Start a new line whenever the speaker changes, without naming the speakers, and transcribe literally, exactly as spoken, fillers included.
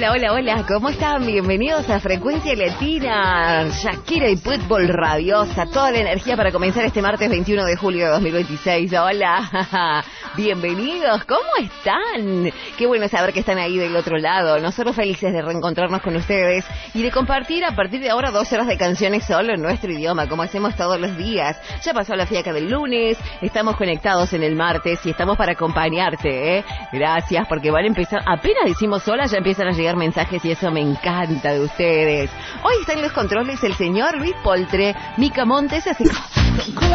Hola, hola, hola, ¿cómo están? Bienvenidos a Frecuencia Latina, Shakira y Pitbull Rabiosa, toda la energía para comenzar este martes veintiuno de julio de dos mil veintiséis. Hola, bienvenidos, ¿cómo están? Qué bueno saber que están ahí del otro lado. Nosotros felices de reencontrarnos con ustedes y de compartir a partir de ahora dos horas de canciones solo en nuestro idioma, como hacemos todos los días. Ya pasó la fiaca del lunes, estamos conectados en el martes y estamos para acompañarte, ¿eh? Gracias, porque van a empezar, apenas decimos hola, ya empiezan a llegar mensajes y eso me encanta de ustedes. Hoy está en los controles el señor Luis Poltre, Mica Montes, así